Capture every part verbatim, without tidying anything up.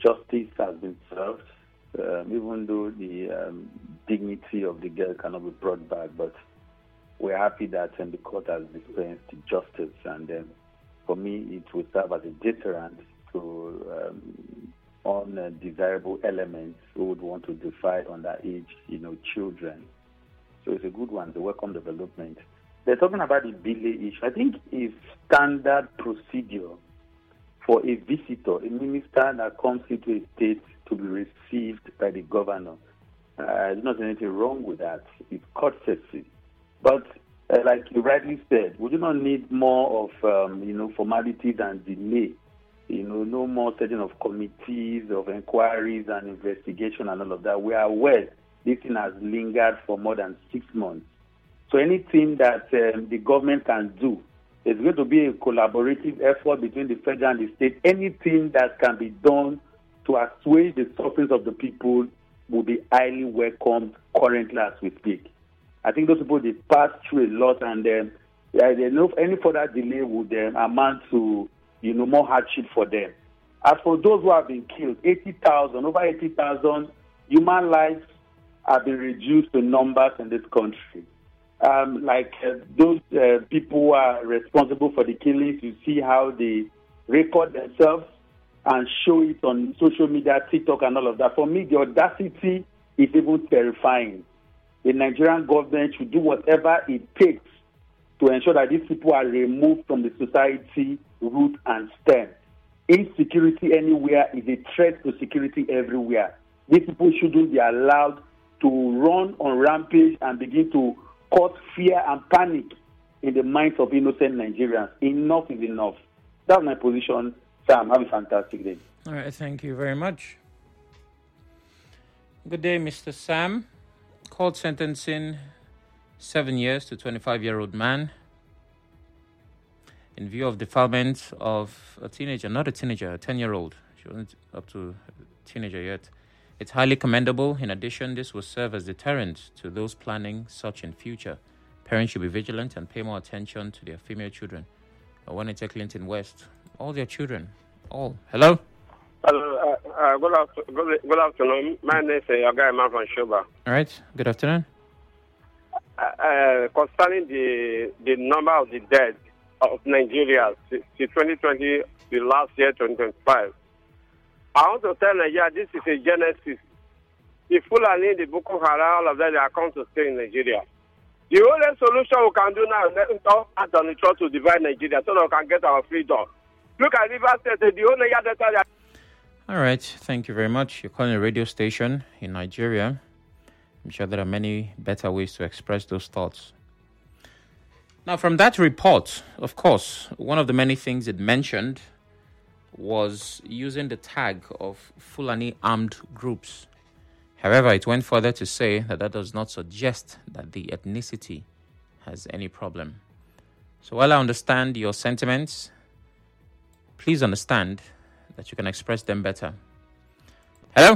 justice has been served, um, even though the um, dignity of the girl cannot be brought back. But we're happy that um, the court has dispensed justice, and um, for me, it will serve as a deterrent to um, undesirable elements who would want to defy underage, you know, children. So it's a good one, the welcome development. They're talking about the delay issue. I think it's standard procedure for a visitor, a minister that comes into a state to be received by the governor. Uh, there's not anything wrong with that. It's courtesy. But uh, like you rightly said, we do not need more of, um, you know, formalities and delay. You know, no more setting of committees, of inquiries and investigation and all of that. We are aware this thing has lingered for more than six months. So anything that um, the government can do, there's going to be a collaborative effort between the federal and the state. Anything that can be done to assuage the sufferings of the people will be highly welcomed currently as we speak. I think those people, they pass through a lot, and um, yeah, they know any further delay would um, amount to, you know, more hardship for them. As for those who have been killed, eighty thousand, over eighty thousand human lives have been reduced to numbers in this country. Um, like uh, those uh, people who are responsible for the killings, you see how they record themselves and show it on social media, TikTok and all of that. For me, the audacity is even terrifying. The Nigerian government should do whatever it takes to ensure that these people are removed from the society root and stem. Insecurity anywhere is a threat to security everywhere. These people shouldn't be allowed to run on rampage and begin to cause fear and panic in the minds of innocent Nigerians. Enough is enough. That's my position. Sam, have a fantastic day. All right, thank you very much. Good day, Mister Sam. Court sentencing seven years to twenty-five-year-old man in view of defilement of a teenager, not a teenager, a ten-year-old. She wasn't up to a teenager yet. It's highly commendable. In addition, this will serve as deterrent to those planning such in future. Parents should be vigilant and pay more attention to their female children. I want to take Clinton West. All their children. All. Hello? Hello. Uh, uh, good, after- good, good afternoon. My name is uh, Yogai Man from Shoba. All right. Good afternoon. Uh, uh, concerning the the number of the dead of Nigeria since twenty twenty, the last year, twenty twenty-five, I want to tell Nigeria this is a genesis. The Fulani, the Boko Haram, all of them, they are come to stay in Nigeria. The only solution we can do now is not act on the trust to divide Nigeria so that we can get our freedom. Look at River State, the only other time. All right. Thank you very much. You're calling a radio station in Nigeria. I'm sure there are many better ways to express those thoughts. Now, from that report, of course, one of the many things it mentioned was using the tag of Fulani armed groups. However, it went further to say that that does not suggest that the ethnicity has any problem. So while I understand your sentiments, please understand that you can express them better. Hello?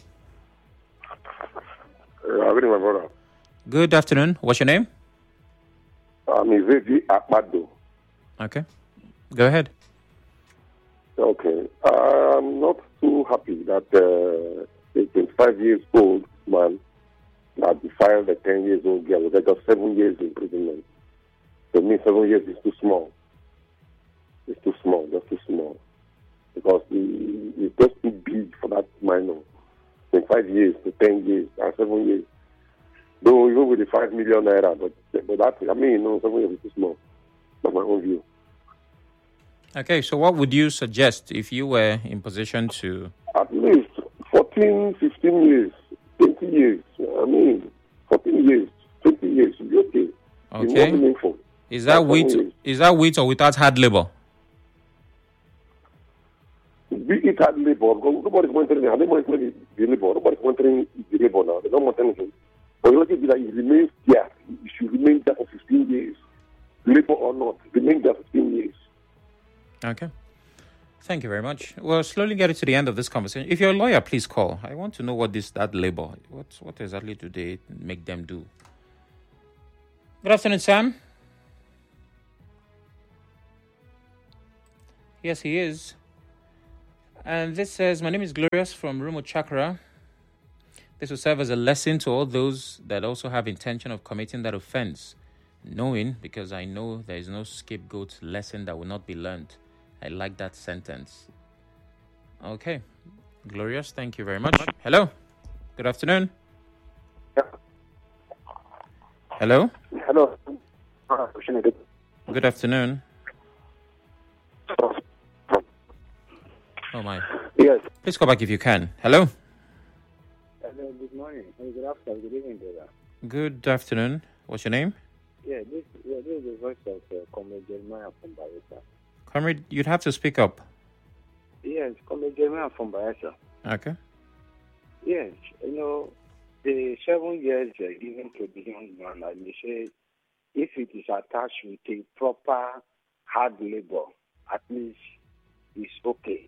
Uh, good evening, my brother. Good afternoon. What's your name? I'm Izedi Akpado. Okay. Go ahead. Okay. I'm not too happy that uh, a twenty-five years old man that defiled a ten years old girl with just seven years imprisonment. To me, seven years is too small. It's too small, just too small. Because the, it's just too big for that minor. twenty-five years to ten years and seven years. Though even with the five million naira, but but that I mean, you know, seven years is too small. That's my own view. Okay, so what would you suggest if you were in position to... At least fourteen, fifteen years, twenty years. I mean, fourteen years, twenty years should be okay. Okay. Meaningful. Is that with is that with or without hard labor? Be it hard labor, because nobody's monitoring it. They monitoring the labor. Nobody's monitoring the labor now. They don't monitor anything. But you look at it that it remains there. It should remain there for fifteen years. Labor or not, remain there for fifteen years. Okay. Thank you very much. We'll slowly get to the end of this conversation. If you're a lawyer, please call. I want to know what this that labor, what what exactly do they make them do? Good afternoon, Sam. Yes, he is. And this says, my name is Glorious from Rumo Chakra. This will serve as a lesson to all those that also have intention of committing that offense. Knowing, because I know there is no scapegoat lesson that will not be learned. I like that sentence. Okay. Glorious, thank you very much. Hello. Good afternoon. Hello. Hello. Good afternoon. Oh my. Yes. Please call back if you can. Hello. Hello, good morning. Good afternoon. Good evening, brother. Good afternoon. What's your name? Yeah, this, yeah, this is the voice of uh, Comrade Jeremiah from Bayelsa. Comrade, you'd have to speak up. Yes, Comrade Jeremiah from Bayelsa. Okay. Yes, you know, the seven years uh, given to the young man, I may say, if it is attached with a proper hard labor, at least it's okay.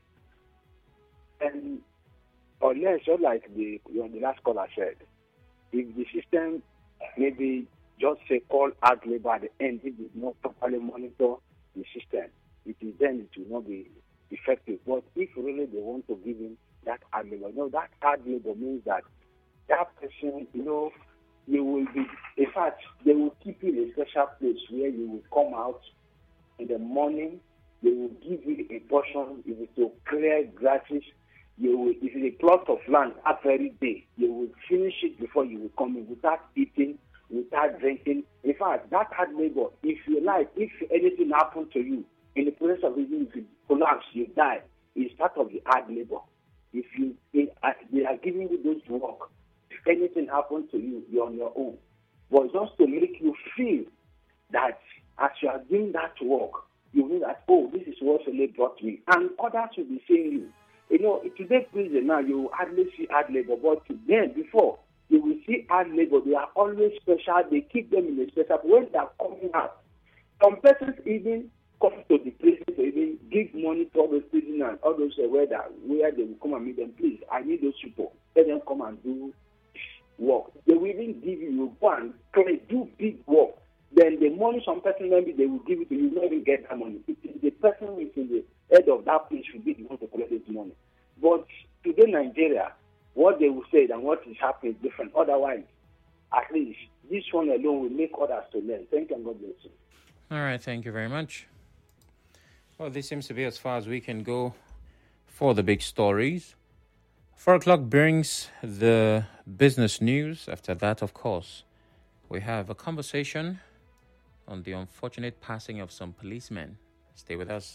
And unless, just like the, you know, the last caller said, if the system maybe just say call hard labor at the end, if it not properly monitor the system, it is then it will not be effective. But if really they want to give him that hard labor, you know, that hard labor means that that person, you know, you will be, in fact, they will keep you in a special place where you will come out in the morning, they will give you a portion, if it's to clear grasses, you will, if it's a plot of land that very day, you will finish it before you will come in without eating, without drinking. In fact, that hard labor, if you like, if anything happens to you, in the process of it, if you collapse, you die, it's part of the hard labor. If you, it, uh, they are giving you those work, if anything happens to you, you're on your own. But just to make you feel that as you are doing that work, you know that, oh, this is what Sele brought me. And others will be saying you. You know, today prison now, you hardly see hard labor, but then before, you will see hard labor. They are always special. They keep them in a special. When they are coming out, some persons even come to the prison to even give money to all those prisoners and all those uh, where, that, where they will come and meet them. Please, I need those people. Let them come and do work. They will even give you, you go and do big work. Then the money some person maybe they will give it to you, you not even get that money. It is the person who is in the head of that place should be the one to collect this money. But today Nigeria, what they will say and what is happening is different. Otherwise, at least this one alone will make others to learn. Thank you and God bless you. All right, thank you very much. Well, this seems to be as far as we can go for the big stories. Four o'clock brings the business news. After that, of course, we have a conversation on the unfortunate passing of some policemen. Stay with us.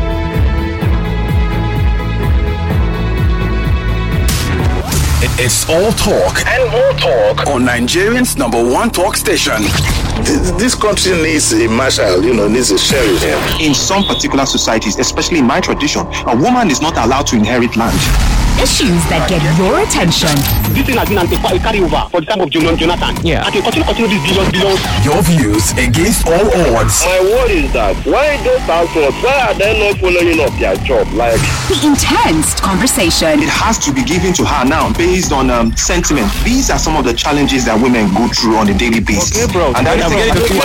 It's all talk and more talk on Nigerian's number one talk station. This, this country needs a marshal, you know, needs a sheriff. In some particular societies, especially in my tradition, a woman is not allowed to inherit land. Issues that get your attention. This thing has been a carry over for the time of Jonathan. Yeah. I can continue, continue this billion, billion. Your views against all odds. My word is that why those households, why are they not following up their job? Like the intense conversation. It has to be given to her now based on um, sentiment. These are some of the challenges that women go through on a daily basis. Okay, bro. And that is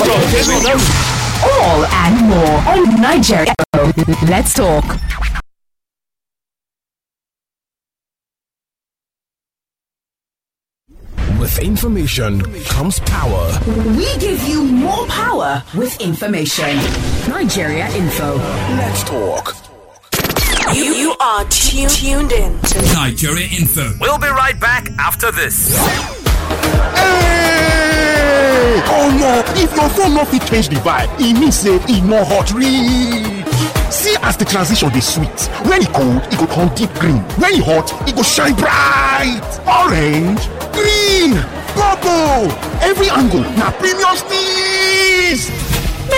all and more on Nigeria. Let's talk. With information comes power. We give you more power with information. Nigeria Info. Let's talk. You, you are tu- tuned in to Nigeria Info. We'll be right back after this. Hey! Oh no! If your phone not fit change the vibe, it means say it no hot real. See as the transition dey sweet. When it cold, it go turn deep green. When it hot, it go shine bright. Orange, green, purple. Every angle na premium steez.